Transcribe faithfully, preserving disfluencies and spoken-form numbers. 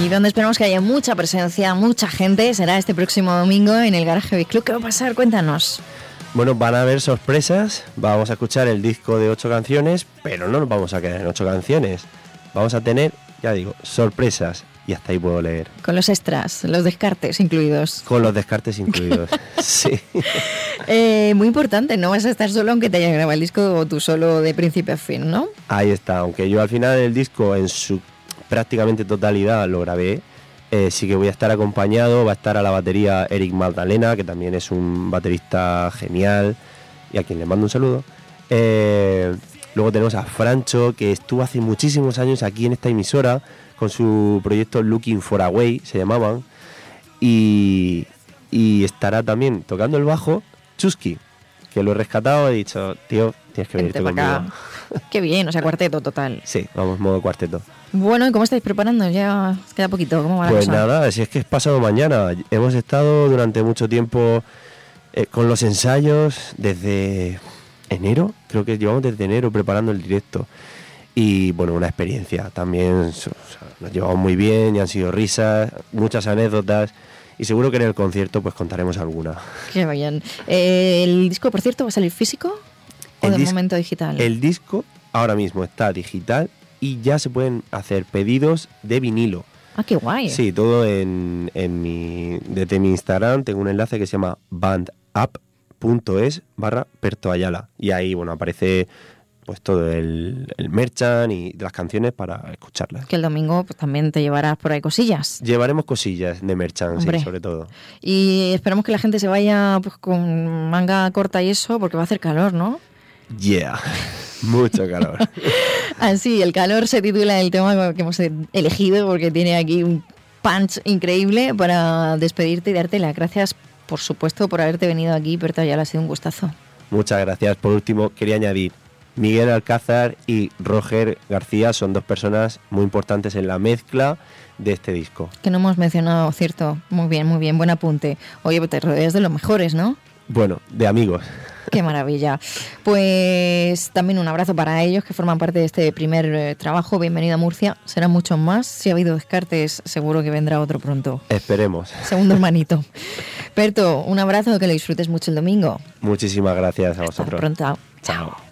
donde esperamos que haya mucha presencia, mucha gente. Será este próximo domingo en el Garaje Beat Club. ¿Qué va a pasar? Cuéntanos. Bueno, van a haber sorpresas, vamos a escuchar el disco de ocho canciones, pero no nos vamos a quedar en ocho canciones. Vamos a tener, ya digo, sorpresas. Y hasta ahí puedo leer. Con los extras, los descartes incluidos. Con los descartes incluidos, sí. Eh, muy importante, no vas a estar solo aunque te haya grabado el disco o tú solo de principio a fin, ¿no? Ahí está, aunque yo al final del disco en su prácticamente totalidad lo grabé, eh, sí que voy a estar acompañado, va a estar a la batería Eric Magdalena, que también es un baterista genial y a quien le mando un saludo. Eh, luego tenemos a Francho, que estuvo hace muchísimos años aquí en esta emisora, con su proyecto Looking for a Way, se llamaban, y, y estará también tocando el bajo Chusky, que lo he rescatado y he dicho, tío, tienes que venirte conmigo. Acá. Qué bien, o sea, cuarteto total. Sí, vamos, modo cuarteto. Bueno, ¿y cómo estáis preparando? Ya queda poquito, ¿cómo va la Pues cosa? nada, si es que es pasado mañana. Hemos estado durante mucho tiempo eh, con los ensayos desde enero, creo que llevamos desde enero preparando el directo. Y bueno, una experiencia también, o sea, nos llevamos muy bien y han sido risas, muchas anécdotas y seguro que en el concierto pues contaremos alguna. Qué bien. Eh, ¿El disco, por cierto, va a salir físico o el de dis- momento digital? El disco ahora mismo está digital y ya se pueden hacer pedidos de vinilo. Ah, qué guay. Sí, todo en, en mi, desde mi Instagram tengo un enlace que se llama bandapp.es barra Perto Ayala y ahí bueno aparece pues todo el, el merchan y las canciones para escucharlas. Que el domingo pues, también te llevarás por ahí cosillas. Llevaremos cosillas de merchan, sí, sobre todo. Y esperamos que la gente se vaya pues, con manga corta y eso, porque va a hacer calor, ¿no? Yeah, mucho calor. Así, el calor se titula el tema que hemos elegido, porque tiene aquí un punch increíble para despedirte y darte las gracias, por supuesto, por haberte venido aquí, Perto Ayala, ha sido un gustazo. Muchas gracias. Por último, quería añadir, Miguel Alcázar y Roger García son dos personas muy importantes en la mezcla de este disco. Que no hemos mencionado, cierto. Muy bien, muy bien, buen apunte. Oye, pues te rodeas de los mejores, ¿no? Bueno, de amigos. Qué maravilla. Pues también un abrazo para ellos que forman parte de este primer eh, trabajo. Bienvenido a Murcia. Serán muchos más. Si ha habido descartes, seguro que vendrá otro pronto. Esperemos. Segundo hermanito. Perto, un abrazo, que lo disfrutes mucho el domingo. Muchísimas gracias a vosotros. Hasta pronto. Chao.